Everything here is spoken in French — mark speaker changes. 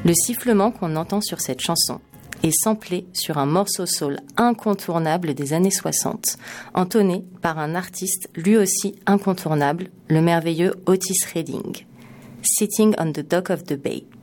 Speaker 1: Le sifflement qu'on entend sur cette chanson est samplé sur un morceau soul incontournable des années 60, entonné par un artiste lui aussi incontournable, le merveilleux Otis Redding, Sitting on the Dock of the Bay.